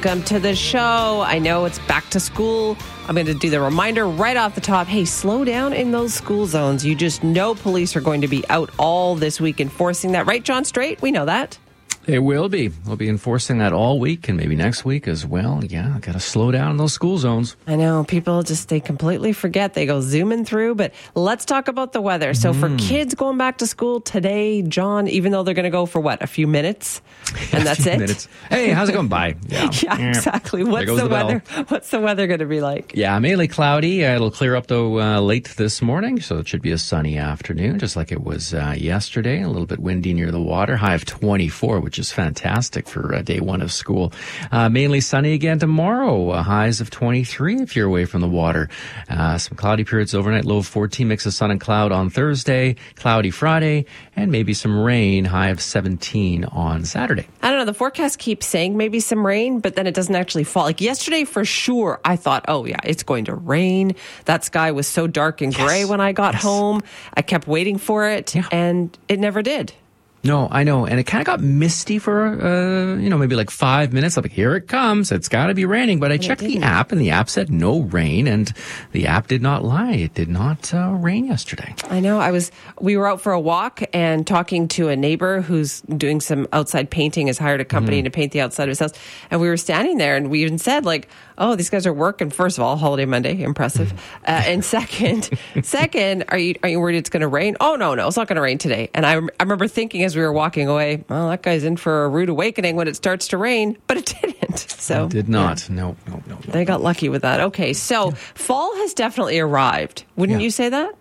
welcome to the show. I know it's back to school. I'm going to do the reminder right off the top. Hey, slow down in those school zones. You just know police are going to be out all this week enforcing that. Right, John Strait? We know that. They will be. We'll be enforcing that all week and maybe next week as well. Yeah, got to slow down in those school zones. I know. People they completely forget. They go zooming through. But let's talk about the weather. So for kids going back to school today, John, even though they're going to go for what, a few minutes? And that's it? Minutes. Hey, how's it going by? Yeah, exactly. What's the weather? What's the weather going to be like? Yeah, mainly cloudy. It'll clear up, though, late this morning. So it should be a sunny afternoon, just like it was yesterday. A little bit windy near the water. High of 24, which is fantastic for day one of school. Mainly sunny again tomorrow. Highs of 23 if you're away from the water. Some cloudy periods overnight. Low of 14. Mix of sun and cloud on Thursday. Cloudy Friday. And maybe some rain. High of 17 on Saturday. I don't know. The forecast keeps saying maybe some rain, but then it doesn't actually fall. Like yesterday, for sure, I thought, oh, yeah, it's going to rain. That sky was so dark and gray when I got home. I kept waiting for it, and it never did. No, I know. And it kind of got misty for, maybe like 5 minutes. I'm like, here it comes. It's got to be raining. But I checked the app, and the app said no rain. And the app did not lie. It did not rain yesterday. I know. We were out for a walk and talking to a neighbor who's doing some outside painting, has hired a company to paint the outside of his house. And we were standing there, and we even said, like, oh, these guys are working. First of all, holiday Monday, impressive. And second, are you worried it's going to rain? Oh, no, it's not going to rain today. And I remember thinking as we were walking away, well, that guy's in for a rude awakening when it starts to rain, but it didn't. So it did not. Yeah. No. They got lucky with that. Okay, so fall has definitely arrived. Wouldn't you say that?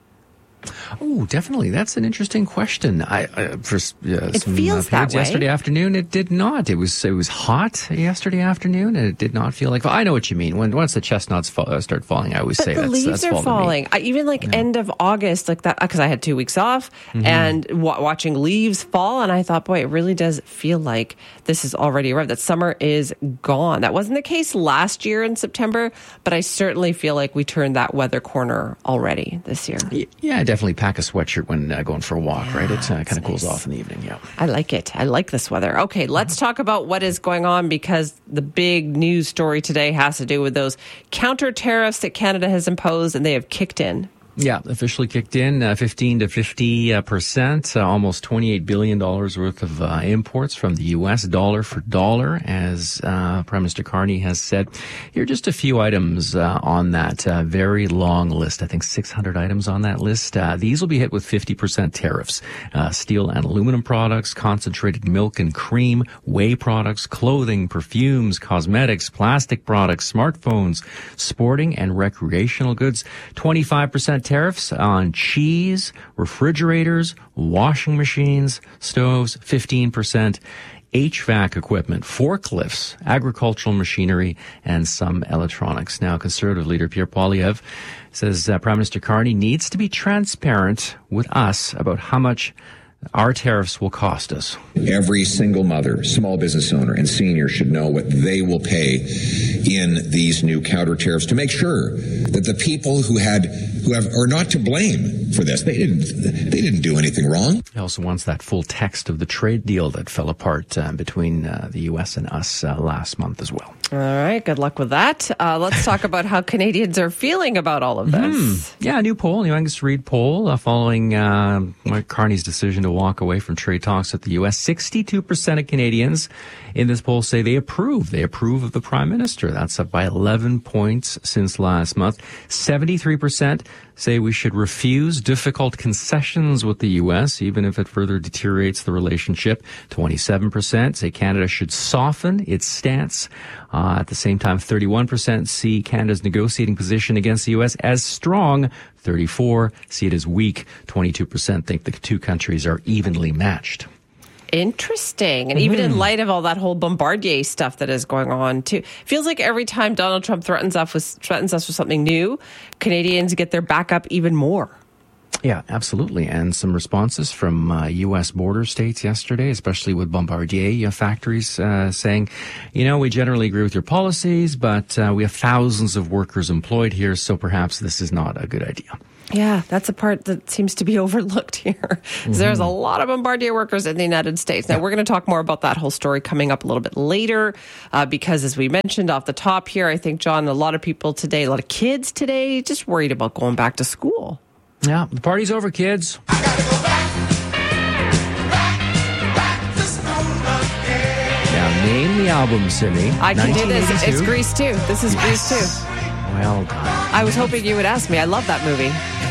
Oh, definitely. That's an interesting question. It feels that way. Yesterday afternoon, it did not. It was hot yesterday afternoon, and it did not feel like. I know what you mean. Once the chestnuts start falling, I always say the leaves that's are falling. Even end of August, like that, because I had 2 weeks off and watching leaves fall, and I thought, boy, it really does feel like this is already arrived. That summer is gone. That wasn't the case last year in September, but I certainly feel like we turned that weather corner already this year. Yeah, definitely pack a sweatshirt when going for a walk, right? It kind of cools off in the evening, I like it. I like this weather. Okay, let's talk about what is going on, because the big news story today has to do with those counter tariffs that Canada has imposed, and they have kicked in. Yeah, officially kicked in 15 to 50%, almost $28 billion worth of imports from the U.S., dollar for dollar, as Prime Minister Carney has said. Here are just a few items on that very long list. I think 600 items on that list. These will be hit with 50% tariffs. Steel and aluminum products, concentrated milk and cream, whey products, clothing, perfumes, cosmetics, plastic products, smartphones, sporting and recreational goods, 25% tariffs on cheese, refrigerators, washing machines, stoves, 15%, HVAC equipment, forklifts, agricultural machinery, and some electronics. Now, Conservative leader Pierre Poilievre says Prime Minister Carney needs to be transparent with us about how much our tariffs will cost us. Every single mother, small business owner, and senior should know what they will pay in these new counter tariffs to make sure that the people who are not to blame for this. They didn't do anything wrong. He also wants that full text of the trade deal that fell apart between the U.S. and us last month as well. All right. Good luck with that. Let's talk about how Canadians are feeling about all of this. Yeah, a new poll, New Angus Reid poll, following Mike Carney's decision to walk away from trade talks with the U.S. 62% of Canadians in this poll say they approve. They approve of the Prime Minister. That's up by 11 points since last month. 73% say we should refuse difficult concessions with the U.S., even if it further deteriorates the relationship. 27% say Canada should soften its stance. At the same time, 31% see Canada's negotiating position against the U.S. as strong. 34% see it as weak. 22% think the two countries are evenly matched. Interesting. And even in light of all that whole Bombardier stuff that is going on, too, feels like every time Donald Trump threatens us with something new, Canadians get their back up even more. Yeah, absolutely. And some responses from U.S. border states yesterday, especially with Bombardier factories saying, we generally agree with your policies, but we have thousands of workers employed here, so perhaps this is not a good idea. Yeah, that's a part that seems to be overlooked here. There's a lot of Bombardier workers in the United States. Now, we're going to talk more about that whole story coming up a little bit later because, as we mentioned off the top here, I think, John, a lot of people today, a lot of kids today, just worried about going back to school. Yeah, the party's over, kids. I gotta go back to school again. Now, name the album, Simi. I can do this. 1982. It's Grease 2. This is Grease 2. Well done. I was hoping you would ask me. I love that movie.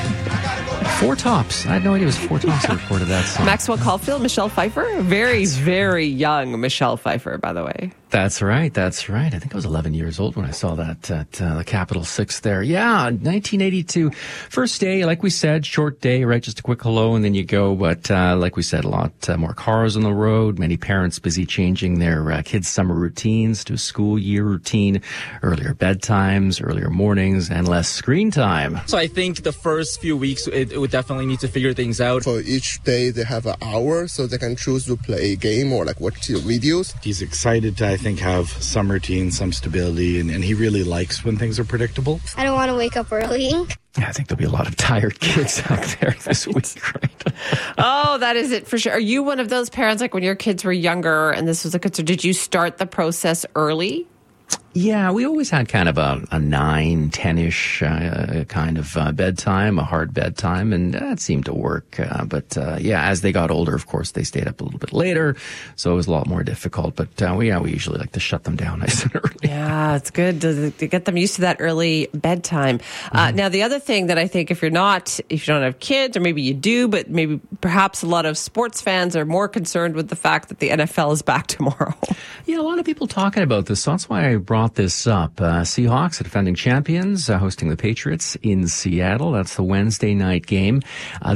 Four Tops. I had no idea it was Four Tops that recorded that song. Maxwell Caulfield, Michelle Pfeiffer. Very, very young Michelle Pfeiffer, by the way. That's right. That's right. I think I was 11 years old when I saw that at the Capitol 6 there. Yeah, 1982. First day, like we said, short day, right? Just a quick hello and then you go. But like we said, a lot more cars on the road. Many parents busy changing their kids' summer routines to a school year routine. Earlier bedtimes, earlier mornings, and less screen time. So I think the first few weeks, it would definitely need to figure things out. For each day, they have an hour, so they can choose to play a game or like watch videos. He's excited to, I think, have some routine, some stability, and he really likes when things are predictable. I don't want to wake up early. Yeah, I think there'll be a lot of tired kids out there this week, right? Oh, that is it for sure. Are you one of those parents, like when your kids were younger and this was a concern, did you start the process early? Yeah, we always had kind of a 9, 10-ish kind of bedtime, a hard bedtime, and that seemed to work. But as they got older, of course, they stayed up a little bit later, so it was a lot more difficult. But we usually like to shut them down nice and early. Yeah, it's good to get them used to that early bedtime. Now, the other thing that I think if you don't have kids, or maybe you do, but maybe perhaps a lot of sports fans are more concerned with the fact that the NFL is back tomorrow. Yeah, a lot of people talking about this, so that's why I brought this up. Seahawks, the defending champions, hosting the Patriots in Seattle. That's the Wednesday night game.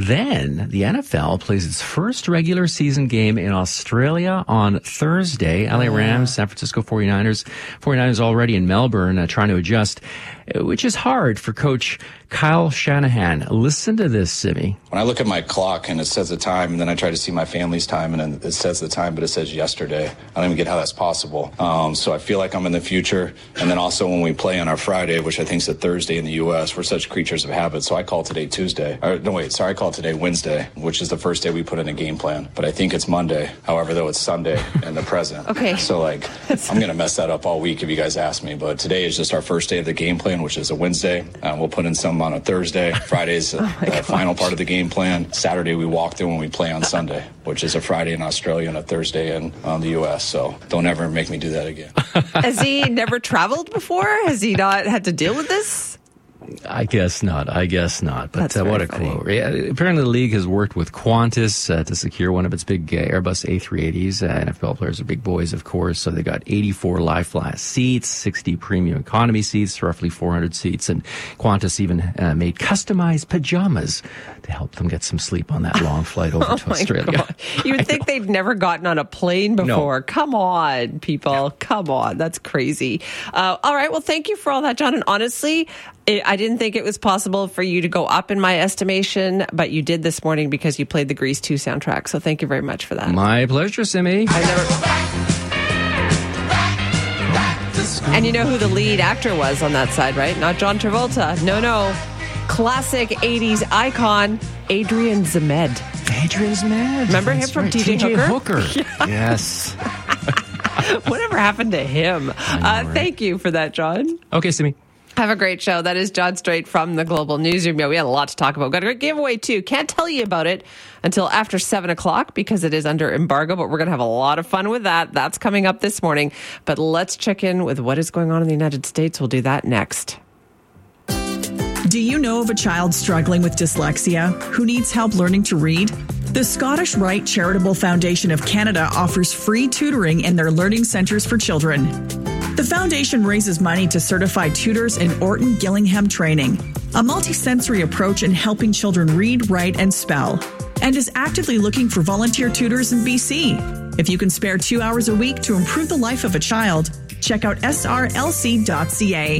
Then the NFL plays its first regular season game in Australia on Thursday. LA Rams, San Francisco 49ers. 49ers already in Melbourne trying to adjust, which is hard for Coach Kyle Shanahan. Listen to this, Simi. When I look at my clock and it says the time, and then I try to see my family's time, and then it says the time, but it says yesterday. I don't even get how that's possible. So I feel like I'm in the future. And then also when we play on our Friday, which I think is a Thursday in the U.S., we're such creatures of habit. So I call today Tuesday. I call today Wednesday, which is the first day we put in a game plan. But I think it's Monday. However, though, it's Sunday in the present. Okay. So, I'm going to mess that up all week if you guys ask me. But today is just our first day of the game plan, which is a Wednesday. We'll put in some on a Thursday. Friday's the final part of the game plan. Saturday, we walk through when we play on Sunday, which is a Friday in Australia and a Thursday in the U.S. So don't ever make me do that again. Has he never traveled before? Has he not had to deal with this? I guess not. But what a funny. quote. Yeah, apparently the league has worked with Qantas to secure one of its big Airbus A380s. NFL players are big boys, of course. So they got 84 lie-flat seats, 60 premium economy seats, roughly 400 seats. And Qantas even made customized pajamas to help them get some sleep on that long flight over to Australia. God. You would think they'd never gotten on a plane before. No. Come on, people. Yeah. Come on. That's crazy. All right. Well, thank you for all that, John. And honestly, I didn't think it was possible for you to go up in my estimation, but you did this morning because you played the Grease 2 soundtrack. So thank you very much for that. My pleasure, Simi. And you know who the lead actor was on that side, right? Not John Travolta. No. Classic 80s icon, Adrian Zmed. Adrian Zmed. Remember him from T.J. Hooker? Yeah. Yes. Whatever happened to him? Right? Thank you for that, John. Okay, Simi. Have a great show. That is John Straight from the Global Newsroom. Yeah, we had a lot to talk about. Got a great giveaway, too. Can't tell you about it until after 7 o'clock because it is under embargo, but we're going to have a lot of fun with that. That's coming up this morning. But let's check in with what is going on in the United States. We'll do that next. Do you know of a child struggling with dyslexia who needs help learning to read? The Scottish Rite Charitable Foundation of Canada offers free tutoring in their learning centres for children. The foundation raises money to certify tutors in Orton Gillingham training, a multisensory approach in helping children read, write, and spell, and is actively looking for volunteer tutors in BC. If you can spare 2 hours a week to improve the life of a child, check out srlc.ca.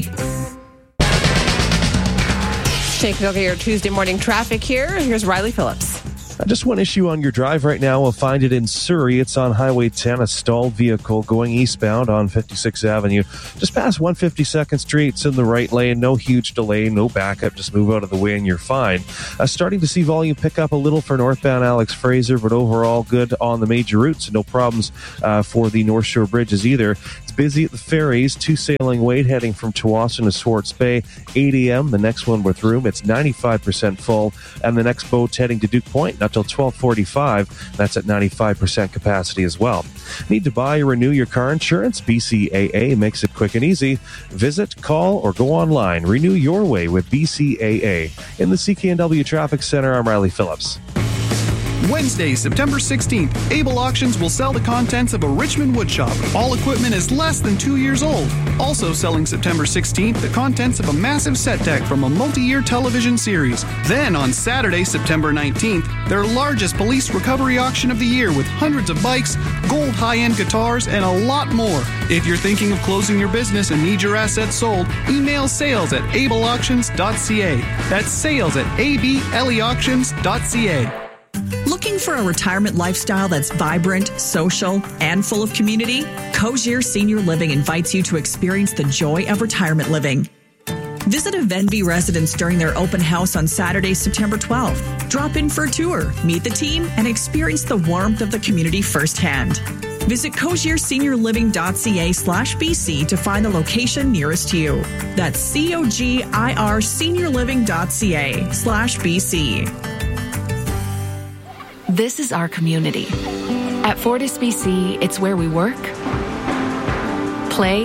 Take a look at your Tuesday morning traffic here. Here's Riley Phillips. Just one issue on your drive right now. We'll find it in Surrey. It's on Highway 10, a stalled vehicle going eastbound on 56th Avenue. Just past 152nd Street. It's in the right lane. No huge delay, no backup. Just move out of the way and you're fine. Starting to see volume pick up a little for northbound Alex Fraser, but overall good on the major routes. No problems for the North Shore bridges either. It's busy at the ferries. 2 sailing weight heading from Tawasin to Swartz Bay. 8 a.m. The next one with room. It's 95% full. And the next boat's heading to Duke Point until 12:45. That's at 95% capacity as well. Need to buy or renew your car insurance? BCAA makes it quick and easy. Visit, call, or go online. Renew your way with BCAA. In the CKNW Traffic Center, I'm Riley Phillips. Wednesday, September 16th, Able Auctions will sell the contents of a Richmond woodshop. All equipment is less than 2 years old. Also selling September 16th, the contents of a massive set deck from a multi-year television series. Then on Saturday, September 19th, their largest police recovery auction of the year with hundreds of bikes, gold high-end guitars, and a lot more. If you're thinking of closing your business and need your assets sold, email sales@ableauctions.ca. That's sales@ableauctions.ca. Looking for a retirement lifestyle that's vibrant, social, and full of community? Cozier Senior Living invites you to experience the joy of retirement living. Visit a Venby residence during their open house on Saturday, September 12th. Drop in for a tour, meet the team, and experience the warmth of the community firsthand. Visit cozierseniorliving.ca/BC to find the location nearest you. That's COGIRseniorliving.ca/BC. This is our community. At FortisBC, it's where we work, play,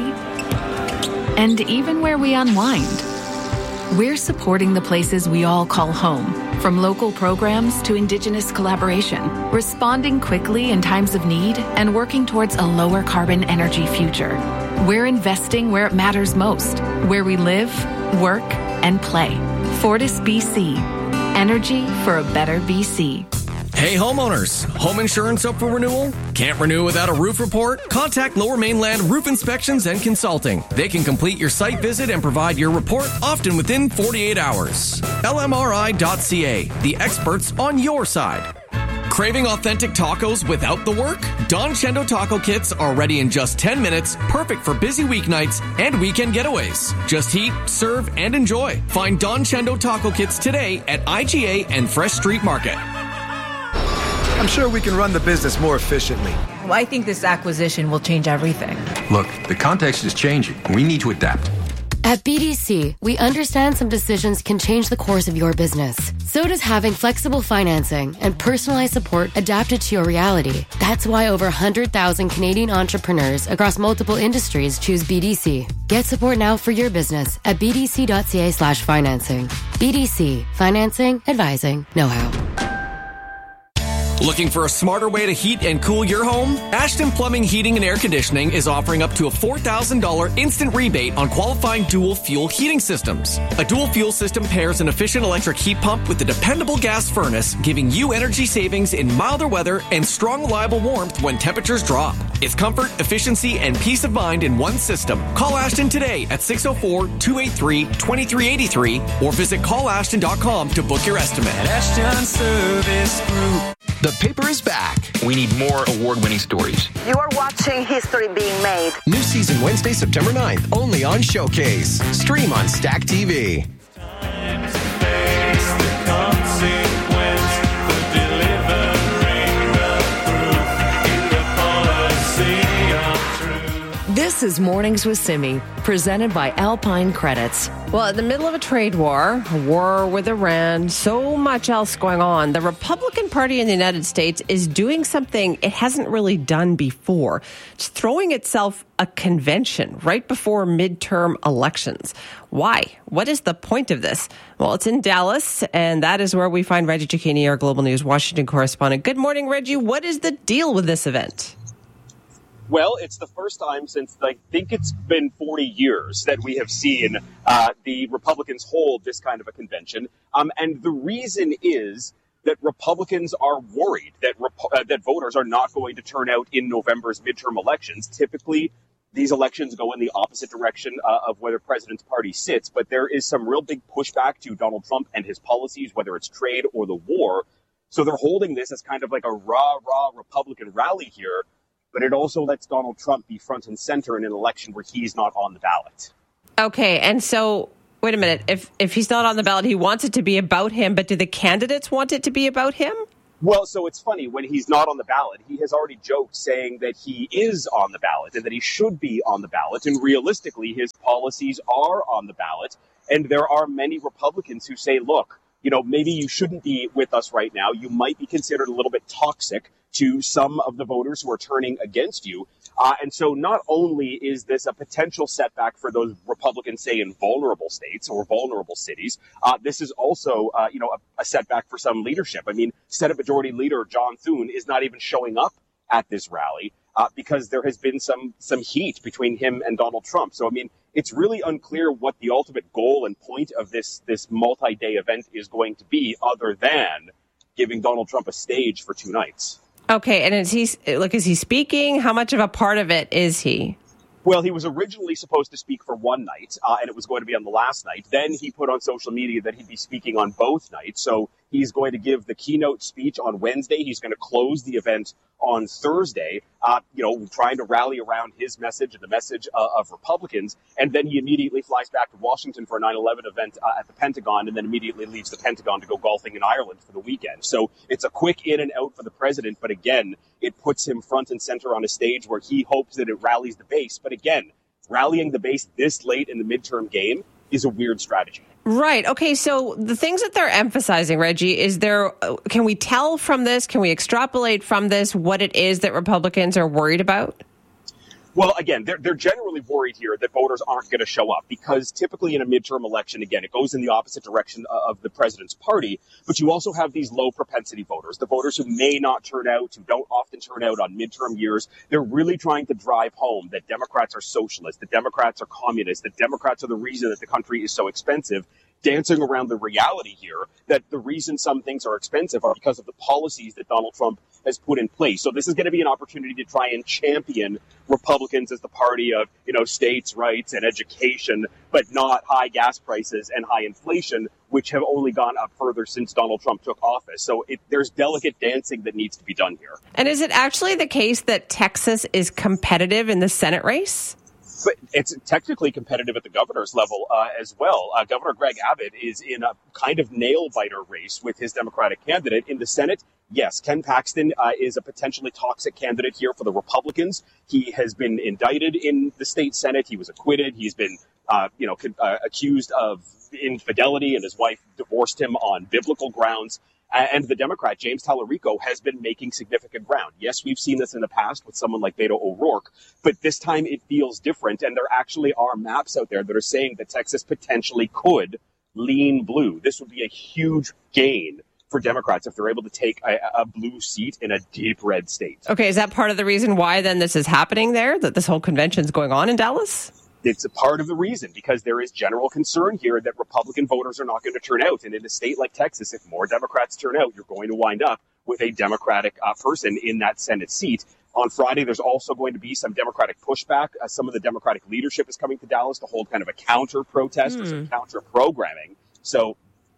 and even where we unwind. We're supporting the places we all call home, from local programs to Indigenous collaboration, responding quickly in times of need, and working towards a lower carbon energy future. We're investing where it matters most, where we live, work, and play. FortisBC. Energy for a better BC. Hey homeowners, home insurance up for renewal? Can't renew without a roof report? Contact Lower Mainland Roof Inspections and Consulting. They can complete your site visit and provide your report often within 48 hours. LMRI.ca, the experts on your side. Craving authentic tacos without the work? Don Chendo Taco Kits are ready in just 10 minutes, perfect for busy weeknights and weekend getaways. Just heat, serve, and enjoy. Find Don Chendo Taco Kits today at IGA and Fresh Street Market. I'm sure we can run the business more efficiently. Well, I think this acquisition will change everything. Look, the context is changing. We need to adapt. At BDC, we understand some decisions can change the course of your business. So does having flexible financing and personalized support adapted to your reality. That's why over 100,000 Canadian entrepreneurs across multiple industries choose BDC. Get support now for your business at bdc.ca/financing. BDC. Financing, advising, know-how. Looking for a smarter way to heat and cool your home? Ashton Plumbing, Heating and Air Conditioning is offering up to a $4,000 instant rebate on qualifying dual fuel heating systems. A dual fuel system pairs an efficient electric heat pump with a dependable gas furnace, giving you energy savings in milder weather and strong, reliable warmth when temperatures drop. It's comfort, efficiency, and peace of mind in one system. Call Ashton today at 604-283-2383 or visit callashton.com to book your estimate. Ashton Service Group. The paper is back. We need more award-winning stories. You are watching history being made. New season Wednesday, September 9th, only on Showcase. Stream on Stack TV. This is Mornings with Simi, presented by Alpine Credits. Well, in the middle of a trade war, a war with Iran, so much else going on, the Republican Party in the United States is doing something it hasn't really done before. It's throwing itself a convention right before midterm elections. Why? What is the point of this? Well, it's in Dallas, and that is where we find Reggie Cicchini, our Global News Washington correspondent. Good morning, Reggie. What is the deal with this event? Well, it's the first time since I think it's been 40 years that we have seen the Republicans hold this kind of a convention. And the reason is that Republicans are worried that that voters are not going to turn out in November's midterm elections. Typically, these elections go in the opposite direction of where the president's party sits. But there is some real big pushback to Donald Trump and his policies, whether it's trade or the war. So they're holding this as kind of like a rah-rah Republican rally here, but it also lets Donald Trump be front and center in an election where he's not on the ballot. Okay, and so, wait a minute. If he's not on the ballot, he wants it to be about him, but do the candidates want it to be about him? Well, so it's funny, when he's not on the ballot, he has already joked saying that he is on the ballot and that he should be on the ballot. And realistically, his policies are on the ballot. And there are many Republicans who say, look, maybe you shouldn't be with us right now. You might be considered a little bit toxic to some of the voters who are turning against you. And so not only is this a potential setback for those Republicans, say, in vulnerable states or vulnerable cities, this is also, a setback for some leadership. I mean, Senate Majority Leader John Thune is not even showing up at this rally because there has been some heat between him and Donald Trump. So, I mean, it's really unclear what the ultimate goal and point of this multi-day event is going to be other than giving Donald Trump a stage for 2 nights. Okay, and is he speaking? How much of a part of it is he? Well, he was originally supposed to speak for one night, and it was going to be on the last night. Then he put on social media that he'd be speaking on both nights. So he's going to give the keynote speech on Wednesday. He's going to close the event on Thursday, trying to rally around his message and the message of Republicans. And then he immediately flies back to Washington for a 9/11 event at the Pentagon, and then immediately leaves the Pentagon to go golfing in Ireland for the weekend. So it's a quick in and out for the president. But again, it puts him front and center on a stage where he hopes that it rallies the base. But again, rallying the base this late in the midterm game is a weird strategy. Right. Okay. So the things that they're emphasizing, Reggie, can we tell from this, can we extrapolate from this what it is that Republicans are worried about? Well, again, they're generally worried here that voters aren't going to show up because typically in a midterm election, again, it goes in the opposite direction of the president's party. But you also have these low propensity voters, the voters who may not turn out, who don't often turn out on midterm years. They're really trying to drive home that Democrats are socialists, that Democrats are communists, that Democrats are the reason that the country is so expensive, dancing around the reality here that the reason some things are expensive are because of the policies that Donald Trump has put in place. So this is going to be an opportunity to try and champion Republicans as the party of, states' rights and education, but not high gas prices and high inflation, which have only gone up further since Donald Trump took office. So there's delicate dancing that needs to be done here. And is it actually the case that Texas is competitive in the Senate race? But it's technically competitive at the governor's level as well. Governor Greg Abbott is in a kind of nail-biter race with his Democratic candidate. In the Senate, yes, Ken Paxton is a potentially toxic candidate here for the Republicans. He has been indicted in the state Senate. He was acquitted. He's been, accused of infidelity, and his wife divorced him on biblical grounds. And the Democrat, James Tallarico, has been making significant ground. Yes, we've seen this in the past with someone like Beto O'Rourke, but this time it feels different. And there actually are maps out there that are saying that Texas potentially could lean blue. This would be a huge gain for Democrats if they're able to take a blue seat in a deep red state. Okay, is that part of the reason why then this is happening there, that this whole convention is going on in Dallas? It's a part of the reason, because there is general concern here that Republican voters are not going to turn out. And in a state like Texas, if more Democrats turn out, you're going to wind up with a Democratic person in that Senate seat. On Friday, there's also going to be some Democratic pushback. Some of the Democratic leadership is coming to Dallas to hold kind of a counter protest or some counter programming. So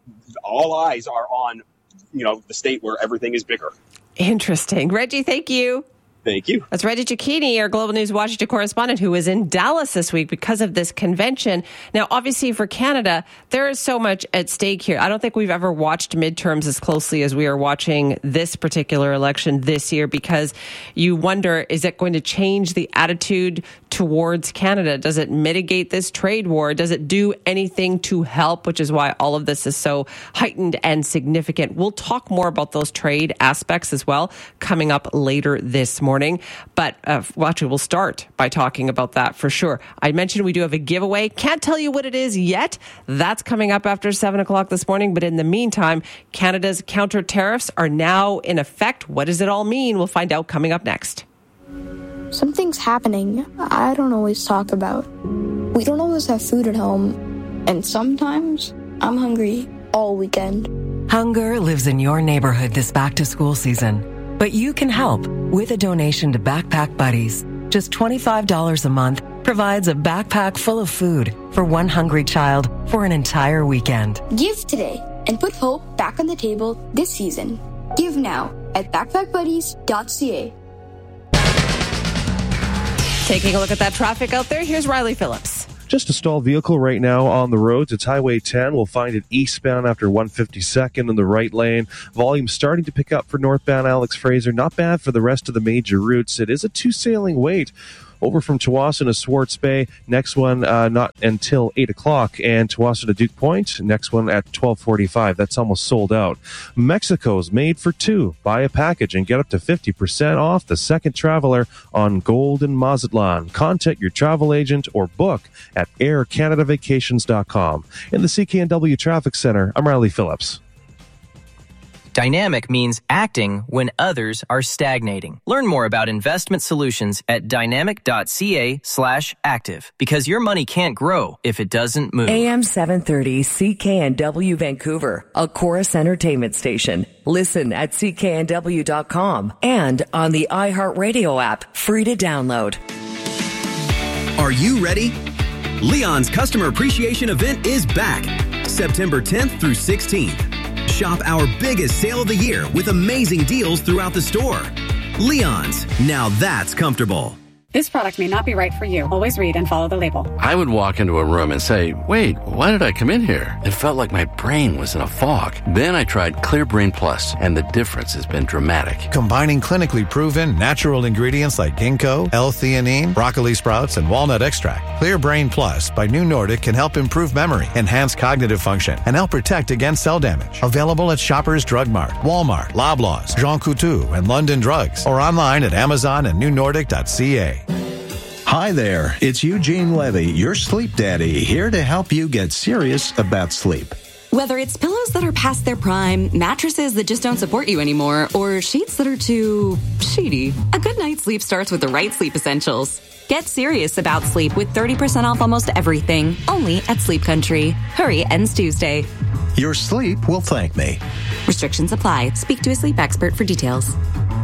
all eyes are on, the state where everything is bigger. Interesting. Reggie, thank you. Thank you. That's Reggie Cecchini, our Global News Washington correspondent, who was in Dallas this week because of this convention. Now, obviously, for Canada, there is so much at stake here. I don't think we've ever watched midterms as closely as we are watching this particular election this year, because you wonder, is it going to change the attitude towards Canada? Does it mitigate this trade war? Does it do anything to help, which is why all of this is so heightened and significant? We'll talk more about those trade aspects as well coming up later this morning. But actually, we'll start by talking about that for sure. I mentioned we do have a giveaway. Can't tell you what it is yet. That's coming up after 7 o'clock this morning. But in the meantime, Canada's counter tariffs are now in effect. What does it all mean? We'll find out coming up next. Something's happening I don't always talk about. We don't always have food at home. And sometimes I'm hungry all weekend. Hunger lives in your neighborhood this back-to-school season. But you can help with a donation to Backpack Buddies. Just $25 a month provides a backpack full of food for one hungry child for an entire weekend. Give today and put hope back on the table this season. Give now at backpackbuddies.ca. Taking a look at that traffic out there, here's Riley Phillips. Just a stalled vehicle right now on the roads. It's Highway 10. We'll find it eastbound after 152nd in the right lane. Volume starting to pick up for northbound Alex Fraser. Not bad for the rest of the major routes. It is a 2-sailing wait over from Tsawwassen to Swartz Bay. Next one not until 8 o'clock. And Tsawwassen to Duke Point, next one at 12:45. That's almost sold out. Mexico's made for two. Buy a package and get up to 50% off the second traveler on Golden Mazatlan. Contact your travel agent or book at aircanadavacations.com. In the CKNW Traffic Center, I'm Riley Phillips. Dynamic means acting when others are stagnating. Learn more about investment solutions at dynamic.ca/active, because your money can't grow if it doesn't move. AM 730 CKNW Vancouver, a Chorus Entertainment station. Listen at cknw.com and on the iHeartRadio app, free to download. Are you ready? Leon's Customer Appreciation Event is back, September 10th through 16th. Shop our biggest sale of the year with amazing deals throughout the store. Leon's, now that's comfortable. This product may not be right for you. Always read and follow the label. I would walk into a room and say, wait, why did I come in here? It felt like my brain was in a fog. Then I tried Clear Brain Plus, and the difference has been dramatic. Combining clinically proven natural ingredients like ginkgo, L-theanine, broccoli sprouts, and walnut extract, Clear Brain Plus by New Nordic can help improve memory, enhance cognitive function, and help protect against cell damage. Available at Shoppers Drug Mart, Walmart, Loblaws, Jean Coutu, and London Drugs, or online at Amazon and newnordic.ca. Hi there, it's Eugene Levy, your sleep daddy, here to help you get serious about sleep. Whether it's pillows that are past their prime, mattresses that just don't support you anymore, or sheets that are too sheety, a good night's sleep starts with the right sleep essentials. Get serious about sleep with 30% off almost everything, only at Sleep Country. Hurry, ends Tuesday. Your sleep will thank me. Restrictions apply. Speak to a sleep expert for details.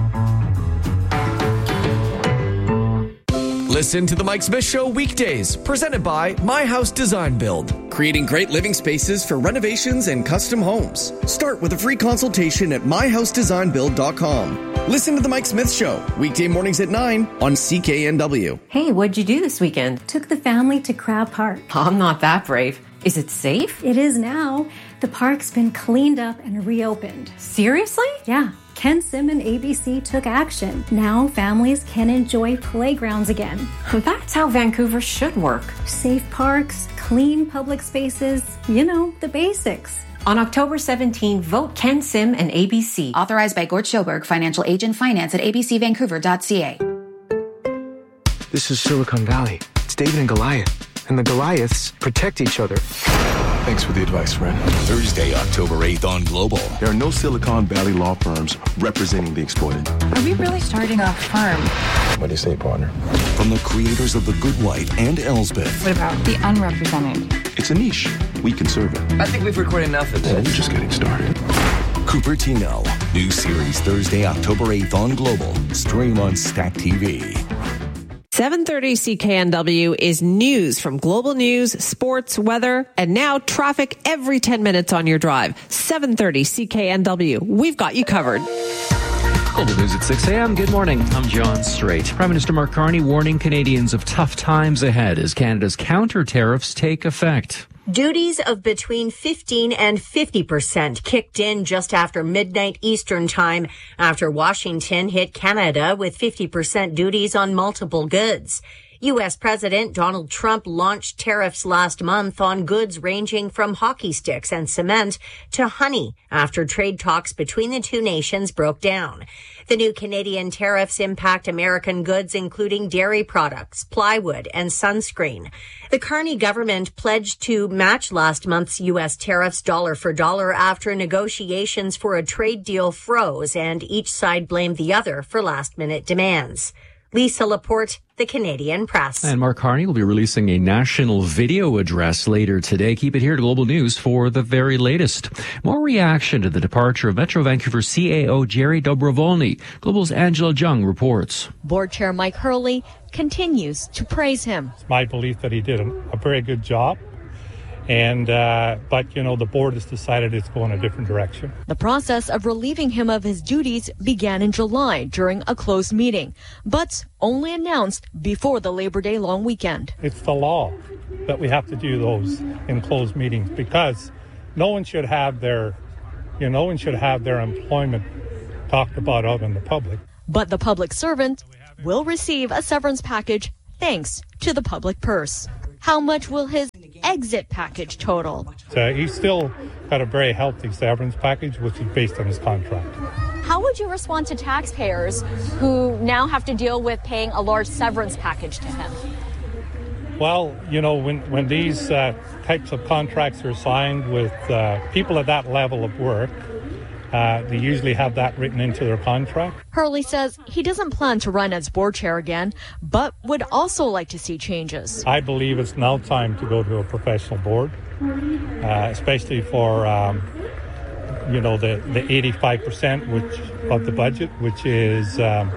Listen to The Mike Smith Show weekdays, presented by My House Design Build, creating great living spaces for renovations and custom homes. Start with a free consultation at myhousedesignbuild.com. Listen to The Mike Smith Show, weekday mornings at 9 on CKNW. Hey, what'd you do this weekend? Took the family to Crab Park. Oh, I'm not that brave. Is it safe? It is now. The park's been cleaned up and reopened. Seriously? Yeah. Ken Sim and ABC took action. Now families can enjoy playgrounds again. That's how Vancouver should work. Safe parks, clean public spaces, you know, the basics. On October 17, vote Ken Sim and ABC. Authorized by Gort Schoberg, financial agent, finance at abcvancouver.ca. This is Silicon Valley. It's David and Goliath. And the Goliaths protect each other. Thanks for the advice, friend. Thursday, October 8th on Global. There are no Silicon Valley law firms representing the exploited. Are we really starting a firm? What do you say, partner? From the creators of The Good Wife and Elsbeth. What about the unrepresented? It's a niche. We can serve it. I think we've recorded enough of this. We're just getting started. Cupertino. New series Thursday, October 8th on Global. Stream on Stack TV. 7:30 CKNW is news from Global News, sports, weather, and now traffic every 10 minutes on your drive. 7:30 CKNW. We've got you covered. Global News at 6 a.m. Good morning. I'm John Strait. Prime Minister Mark Carney warning Canadians of tough times ahead as Canada's counter tariffs take effect. Duties of between 15 and 50% kicked in just after midnight Eastern time after Washington hit Canada with 50% duties on multiple goods. U.S. President Donald Trump launched tariffs last month on goods ranging from hockey sticks and cement to honey after trade talks between the two nations broke down. The new Canadian tariffs impact American goods, including dairy products, plywood, and sunscreen. The Carney government pledged to match last month's U.S. tariffs dollar for dollar after negotiations for a trade deal froze and each side blamed the other for last-minute demands. Lisa Laporte, The Canadian Press. And Mark Carney will be releasing a national video address later today. Keep it here to Global News for the very latest. More reaction to the departure of Metro Vancouver CAO Jerry Dobrovolny. Global's Angela Jung reports. Board Chair Mike Hurley continues to praise him. It's my belief that he did a very good job. But, the board has decided it's going a different direction. The process of relieving him of his duties began in July during a closed meeting, but only announced before the Labor Day long weekend. It's the law that we have to do those in closed meetings because no one should have their employment talked about out in the public. But the public servant will receive a severance package thanks to the public purse. How much will his exit package total? He's still got a very healthy severance package, which is based on his contract. How would you respond to taxpayers who now have to deal with paying a large severance package to him? Well, when these types of contracts are signed with people at that level of work, they usually have that written into their contract. Hurley says he doesn't plan to run as board chair again, but would also like to see changes. I believe it's now time to go to a professional board, especially for the 85% of the budget, which is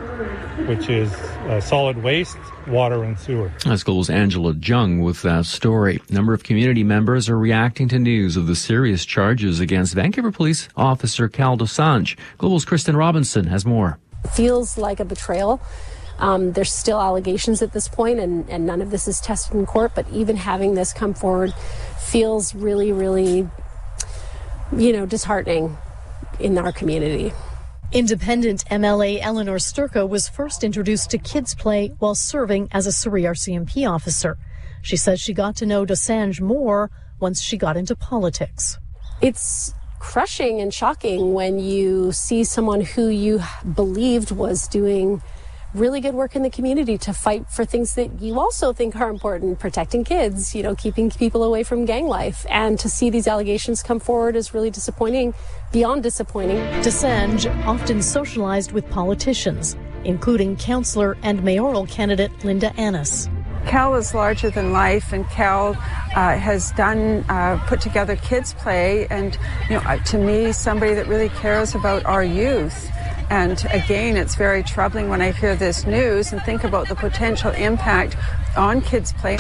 solid waste, water and sewer. That's Global's Angela Jung with that story. A number of community members are reacting to news of the serious charges against Vancouver police officer Cal Dosanjh. Global's Kristen Robinson has more. Feels like a betrayal. There's still allegations at this point, and none of this is tested in court, but even having this come forward feels really, really, disheartening in our community. Independent MLA Eleanor Sturka was first introduced to Kids Play while serving as a Surrey RCMP officer. She says she got to know Dosanjh more once she got into politics. It's crushing and shocking when you see someone who you believed was doing really good work in the community to fight for things that you also think are important, protecting kids, keeping people away from gang life. And to see these allegations come forward is really disappointing, beyond disappointing. Dosanjh often socialized with politicians, including councillor and mayoral candidate Linda Annis. Cal is larger than life, and Cal has put together Kids Play, and to me, somebody that really cares about our youth. And again, it's very troubling when I hear this news and think about the potential impact on Kids Play.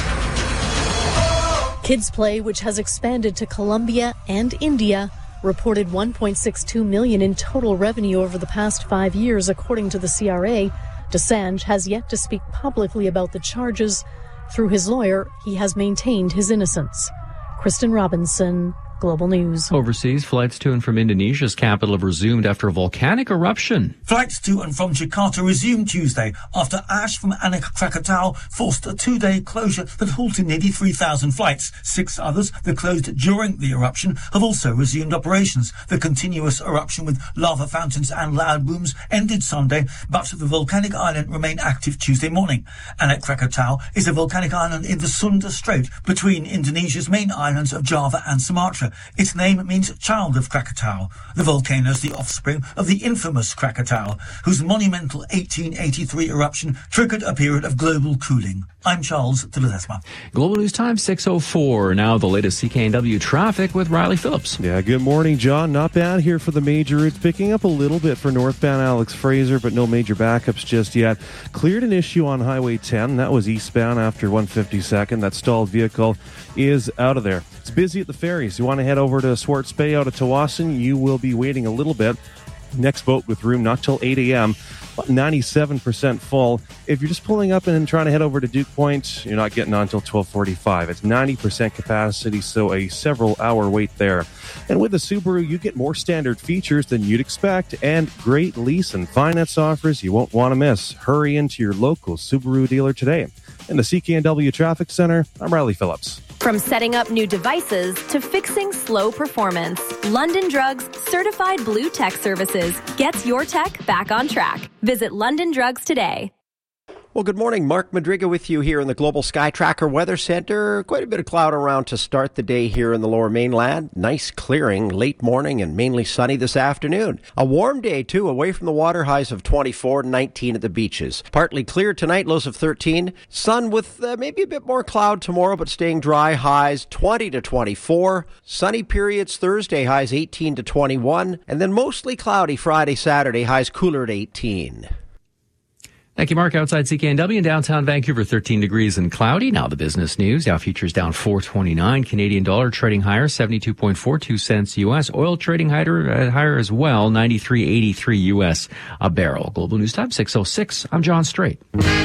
Kids Play, which has expanded to Colombia and India, reported $1.62 million in total revenue over the past 5 years, according to the CRA. Dosanjh has yet to speak publicly about the charges. Through his lawyer, he has maintained his innocence. Kristen Robinson, Global News. Overseas, flights to and from Indonesia's capital have resumed after a volcanic eruption. Flights to and from Jakarta resumed Tuesday after ash from Anak Krakatau forced a 2-day closure that halted nearly 3,000 flights. 6 others that closed during the eruption have also resumed operations. The continuous eruption with lava fountains and loud booms ended Sunday, but the volcanic island remained active Tuesday morning. Anak Krakatau is a volcanic island in the Sunda Strait between Indonesia's main islands of Java and Sumatra. Its name means child of Krakatau. The volcano is the offspring of the infamous Krakatau, whose monumental 1883 eruption triggered a period of global cooling. I'm Charles de Ledesma. Global News Time 6:04. Now the latest CKNW traffic with Riley Phillips. Yeah, good morning, John. Not bad here for the major routes. Picking up a little bit for northbound Alex Fraser, but no major backups just yet. Cleared an issue on Highway 10. That was eastbound after 152nd. That stalled vehicle is out of there. It's busy at the ferries. You want to head over to Swartz Bay out of Tawasin, you will be waiting a little bit. Next boat with room not till 8 a.m. 97% full. If you're just pulling up and trying to head over to Duke Point, you're not getting on until 12:45. It's 90% capacity, so a several-hour wait there. And with the Subaru, you get more standard features than you'd expect and great lease and finance offers you won't want to miss. Hurry into your local Subaru dealer today. In the CKNW Traffic Center, I'm Riley Phillips. From setting up new devices to fixing slow performance, London Drugs Certified Blue Tech Services gets your tech back on track. Visit London Drugs today. Well, good morning. Mark Madriga with you here in the Global Sky Tracker Weather Center. Quite a bit of cloud around to start the day here in the Lower Mainland. Nice clearing late morning and mainly sunny this afternoon. A warm day, too, away from the water, highs of 24, 19 at the beaches. Partly clear tonight, lows of 13. Sun with maybe a bit more cloud tomorrow, but staying dry, highs 20 to 24. Sunny periods Thursday, highs 18 to 21. And then mostly cloudy Friday, Saturday, highs cooler at 18. Thank you, Mark. Outside CKNW in downtown Vancouver, 13 degrees and cloudy. Now the business news. Dow futures down 4.29. Canadian dollar trading higher, 72.42 cents U.S. Oil trading higher as well, 93.83 U.S. a barrel. Global News Time 6:06. I'm John Strait.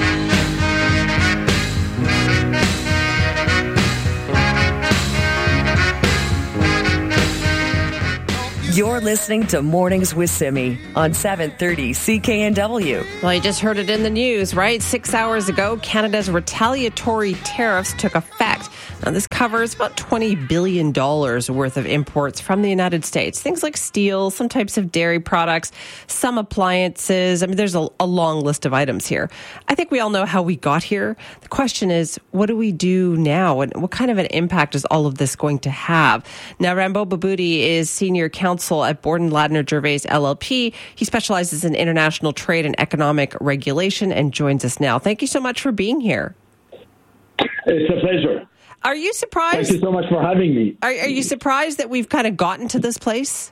You're listening to Mornings with Simi on 730 CKNW. Well, you just heard it in the news, right? 6 hours ago, Canada's retaliatory tariffs took effect. Now, this covers about $20 billion worth of imports from the United States. Things like steel, some types of dairy products, some appliances. I mean, there's a long list of items here. I think we all know how we got here. The question is, what do we do now? And what kind of an impact is all of this going to have? Now, Rambo Baboudi is senior counsel at Borden Ladner Gervais LLP. He specializes in international trade and economic regulation and joins us now. Thank you so much for being here. It's a pleasure. Are you surprised? Thank you so much for having me. Are you surprised that we've kind of gotten to this place?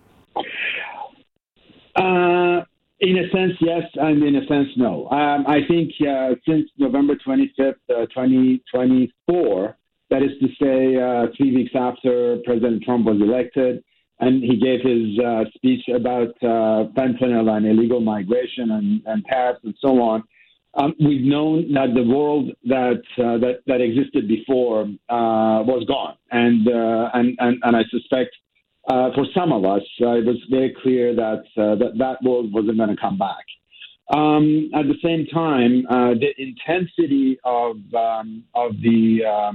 In a sense, yes, and in a sense, no. I think since November 25th, 2024, that is to say 3 weeks after President Trump was elected, and he gave his speech about fentanyl and illegal migration and tariffs and so on, we've known that the world that existed before was gone, and I suspect for some of us it was very clear that that world wasn't going to come back. At the same time, the intensity of the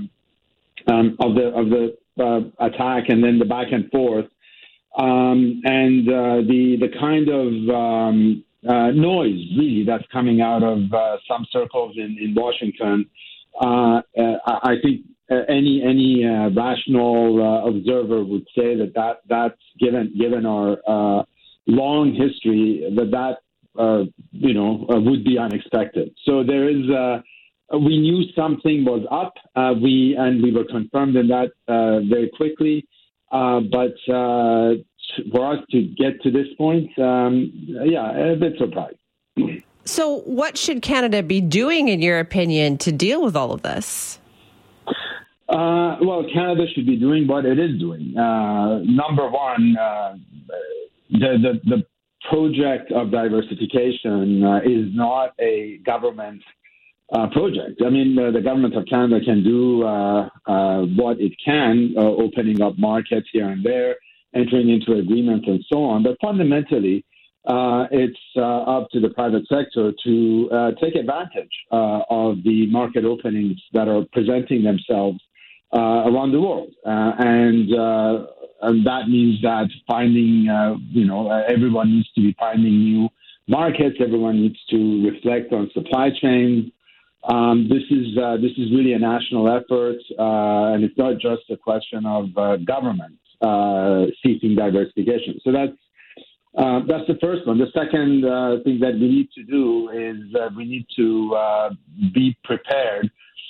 attack and then the back and forth, and the kind of noise really that's coming out of some circles in Washington. I think any rational observer would say that's given our long history that would be unexpected. So there is. We knew something was up. We were confirmed in that very quickly. But for us to get to this point, a bit surprised. So what should Canada be doing, in your opinion, to deal with all of this? Well, Canada should be doing what it is doing. Number one, the project of diversification is not a government project. I mean, the government of Canada can do what it can, opening up markets here and there, entering into agreements and so on. But fundamentally, it's up to the private sector to take advantage of the market openings that are presenting themselves around the world. And that means that finding, everyone needs to be finding new markets. Everyone needs to reflect on supply chains. This is really a national effort, and it's not just a question of governments seeking diversification. So that's the first one. The second thing that we need to do is we need to be prepared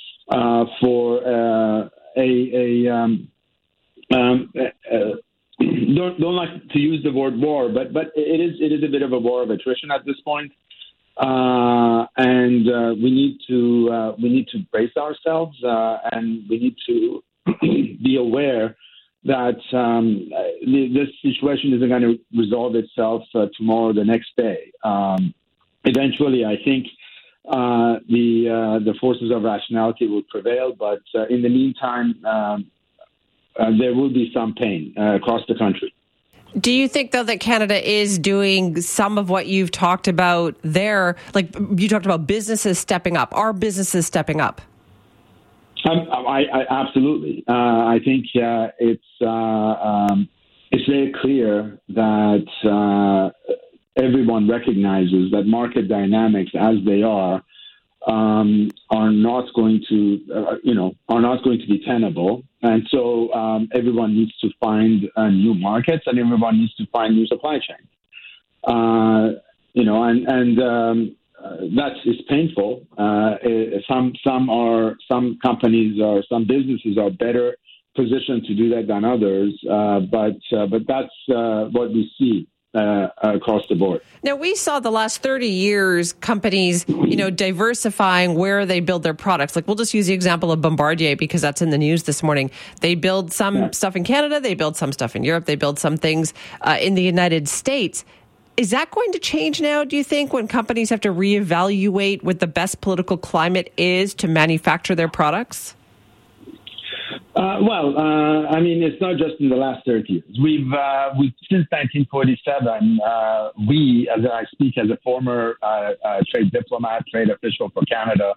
for don't like to use the word war, but it is a bit of a war of attrition at this point. And we need to brace ourselves, and we need to be aware that this situation isn't going to resolve itself tomorrow or the next day. Eventually, I think the forces of rationality will prevail, but in the meantime, there will be some pain across the country. Do you think, though, that Canada is doing some of what you've talked about there? Like you talked about businesses stepping up. Are businesses stepping up? I absolutely. I think it's very clear that everyone recognizes that market dynamics, as they are not going to be tenable, and so everyone needs to find new markets, and everyone needs to find new supply chains. That is painful. Some companies or some businesses are better positioned to do that than others, but that's what we see across the board. Now, we saw the last 30 years companies, diversifying where they build their products. Like, we'll just use the example of Bombardier because that's in the news this morning. They build some stuff in Canada, they build some stuff in Europe, they build some things in the United States. Is that going to change now, do you think, when companies have to reevaluate what the best political climate is to manufacture their products? It's not just in the last 30 years. We've since 1947, as I speak as a former trade diplomat, trade official for Canada,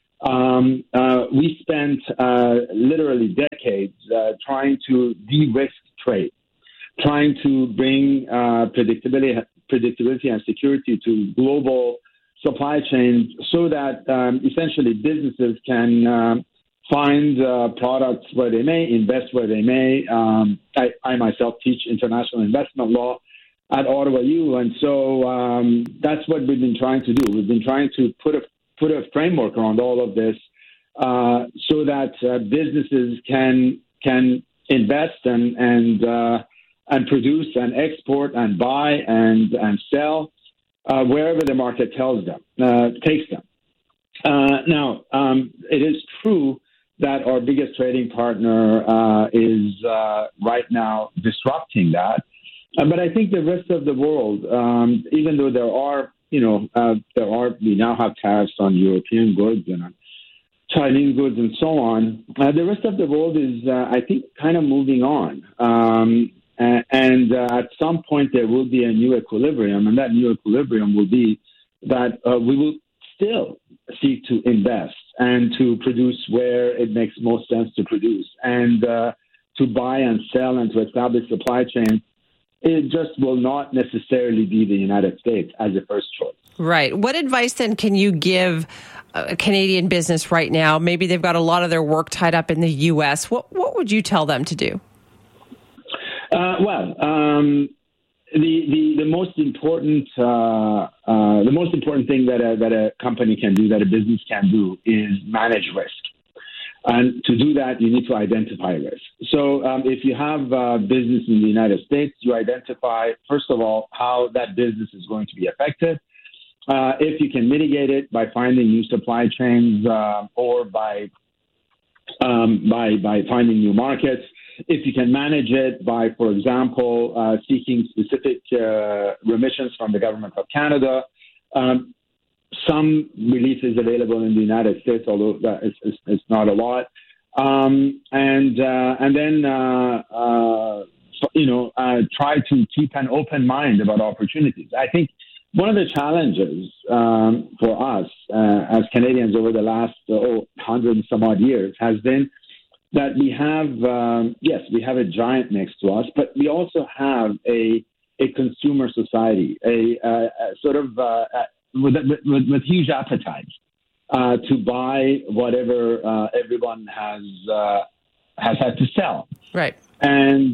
we spent literally decades trying to de-risk trade, trying to bring predictability and security to global supply chains so that essentially businesses can find products where they may, invest where they may. I myself teach international investment law at Ottawa U, and so that's what we've been trying to do. We've been trying to put a framework around all of this so that businesses can invest and produce and export and buy and sell wherever the market takes them. Now, it is true that our biggest trading partner is right now disrupting that. But I think the rest of the world, even though we now have tariffs on European goods and on Chinese goods and so on, the rest of the world is, I think, kind of moving on. And at some point there will be a new equilibrium, and that new equilibrium will be that we will still seek to invest and to produce where it makes most sense to produce, and to buy and sell and to establish supply chains. It just will not necessarily be the United States as a first choice. Right. What advice then can you give a Canadian business right now? Maybe they've got a lot of their work tied up in the U.S. What would you tell them to do? The most important thing that a company can do, that a business can do, is manage risk. And to do that, you need to identify risk. So if you have business in the United States, you identify, first of all, how that business is going to be affected. If you can mitigate it by finding new supply chains or by finding new markets. If you can manage it by, for example, seeking specific remissions from the government of Canada. Some relief is available in the United States, although that it's not a lot. And then try to keep an open mind about opportunities. I think one of the challenges for us as Canadians over the last 100 and some odd years has been that we have a giant next to us, but we also have a consumer society, with huge appetites to buy whatever everyone has had to sell. Right. And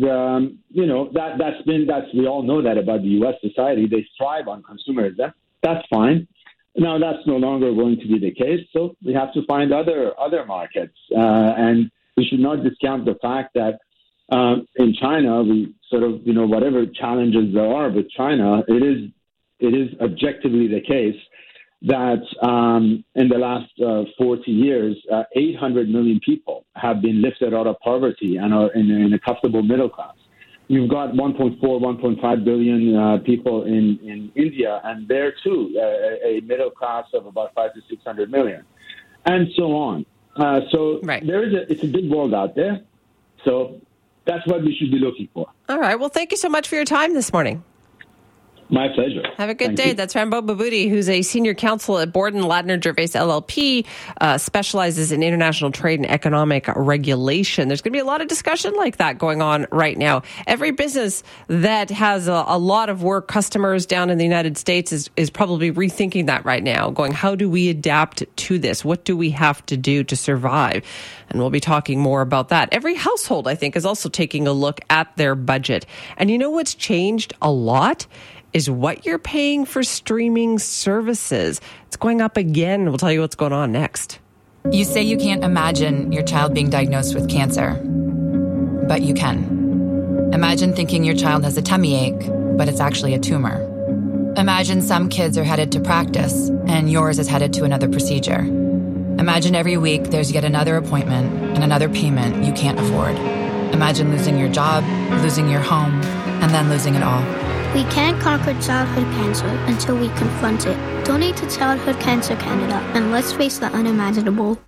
we all know that about the U.S. society. They thrive on consumerism. That's fine. Now that's no longer going to be the case. So we have to find other markets, and we should not discount the fact that in China, we sort of, whatever challenges there are with China, it is objectively the case that in the last 40 years, 800 million people have been lifted out of poverty and are in a comfortable middle class. You've got 1.5 billion people in India, and there too, a middle class of about 500 to 600 million, and so on. Right. It's a big world out there. So that's what we should be looking for. All right. Well, thank you so much for your time this morning. My pleasure. Have a good day. That's Rambo Baboudi, who's a senior counsel at Borden Ladner Gervais LLP, specializes in international trade and economic regulation. There's going to be a lot of discussion like that going on right now. Every business that has a lot of work customers down in the United States is probably rethinking that right now, going, how do we adapt to this? What do we have to do to survive? And we'll be talking more about that. Every household, I think, is also taking a look at their budget. And you know what's changed a lot? Is what you're paying for streaming services. It's going up again. We'll tell you what's going on next. You say you can't imagine your child being diagnosed with cancer, but you can. Imagine thinking your child has a tummy ache, but it's actually a tumor. Imagine some kids are headed to practice, and yours is headed to another procedure. Imagine every week there's yet another appointment and another payment you can't afford. Imagine losing your job, losing your home, and then losing it all. We can't conquer childhood cancer until we confront it. Donate to Childhood Cancer Canada, and let's face the unimaginable.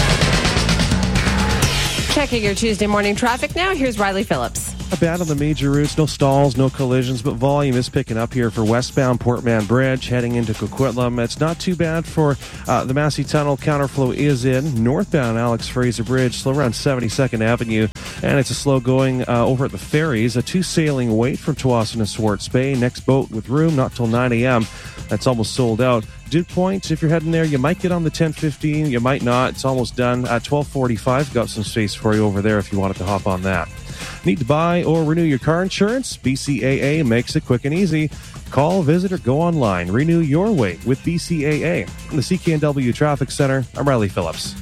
Checking your Tuesday morning traffic now. Here's Riley Phillips. Not bad on the major routes. No stalls, no collisions, but volume is picking up here for westbound Port Mann Bridge heading into Coquitlam. It's not too bad for the Massey Tunnel. Counterflow is in. Northbound Alex Fraser Bridge, slow around 72nd Avenue. And it's a slow going over at the ferries. A 2 sailing wait from Tsawwassen to Swartz Bay. Next boat with room, not till 9 a.m. That's almost sold out. Duke Point, if you're heading there, you might get on the 10:15. You might not. It's almost done. At 12:45, got some space for you over there if you wanted to hop on that. Need to buy or renew your car insurance? BCAA makes it quick and easy. Call, visit, or go online. Renew your way with BCAA. From the CKNW Traffic Center, I'm Riley Phillips.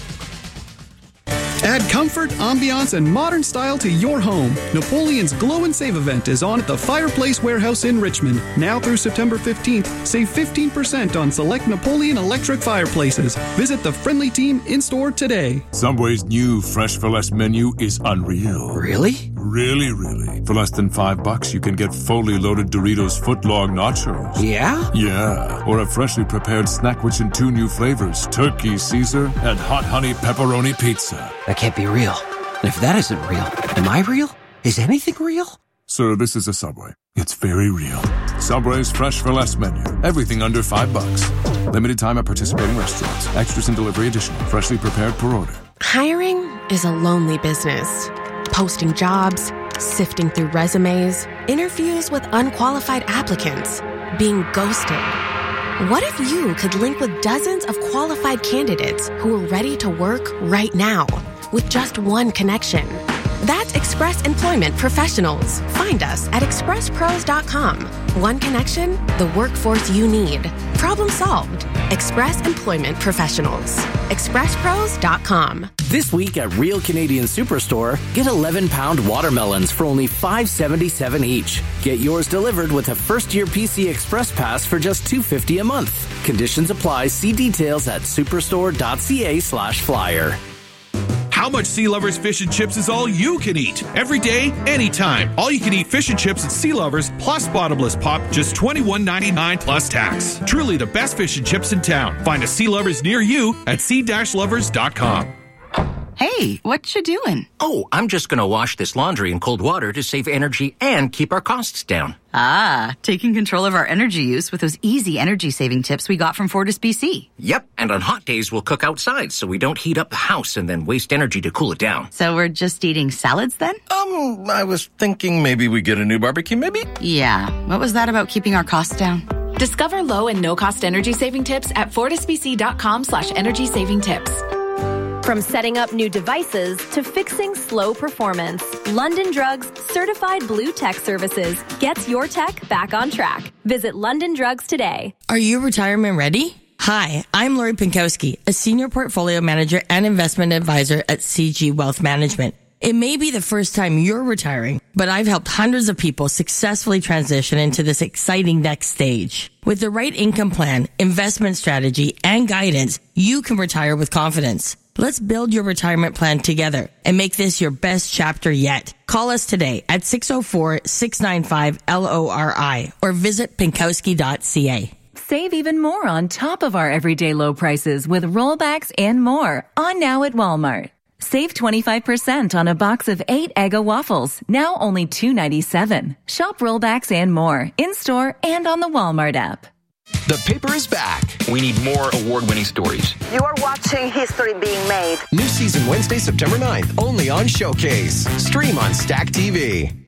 Add comfort, ambiance, and modern style to your home. Napoleon's Glow and Save event is on at the Fireplace Warehouse in Richmond. Now through September 15th, save 15% on select Napoleon electric fireplaces. Visit the friendly team in-store today. Subway's new Fresh for Less menu is unreal. Really? Really, really. For less than $5, you can get fully loaded Doritos footlong nachos. Yeah? Yeah. Or a freshly prepared snack which in 2 new flavors, Turkey Caesar and Hot Honey Pepperoni Pizza. That can't be real. And if that isn't real, am I real? Is anything real? Sir, this is a Subway. It's very real. Subway's Fresh for Less menu. Everything under $5. Limited time at participating restaurants. Extras and delivery additional. Freshly prepared per order. Hiring is a lonely business. Posting jobs, sifting through resumes, interviews with unqualified applicants, being ghosted. What if you could link with dozens of qualified candidates who are ready to work right now with just one connection? That's Express Employment Professionals. Find us at expresspros.com. One connection, the workforce you need. Problem solved. Express Employment Professionals. expresspros.com. This week at Real Canadian Superstore, get 11-pound watermelons for only $5.77 each. Get yours delivered with a first-year PC Express Pass for just $2.50 a month. Conditions apply. See details at superstore.ca/flyer. How much Sea Lovers fish and chips is all you can eat? Every day, anytime. All you can eat fish and chips at Sea Lovers plus bottomless pop, just $21.99 plus tax. Truly the best fish and chips in town. Find a Sea Lovers near you at sea-lovers.com. Hey, what you doing? Oh, I'm just going to wash this laundry in cold water to save energy and keep our costs down. Ah, taking control of our energy use with those easy energy-saving tips we got from Fortis BC. Yep, and on hot days, we'll cook outside so we don't heat up the house and then waste energy to cool it down. So we're just eating salads then? I was thinking maybe we get a new barbecue, maybe? Yeah, what was that about keeping our costs down? Discover low and no-cost energy-saving tips at fortisbc.com/energy-saving tips. From setting up new devices to fixing slow performance, London Drugs certified blue tech services gets your tech back on track. Visit London Drugs today. Are you retirement ready? Hi, I'm Lori Pinkowski, a senior portfolio manager and investment advisor at CG Wealth Management. It may be the first time you're retiring, but I've helped hundreds of people successfully transition into this exciting next stage. With the right income plan, investment strategy, and guidance, you can retire with confidence. Let's build your retirement plan together and make this your best chapter yet. Call us today at 604-695-LORI or visit Pinkowski.ca. Save even more on top of our everyday low prices with rollbacks and more on now at Walmart. Save 25% on a box of 8 Eggo waffles, now only $2.97. Shop rollbacks and more in-store and on the Walmart app. The paper is back. We need more award-winning stories. You are watching history being made. New season Wednesday, September 9th, only on Showcase. Stream on Stack TV.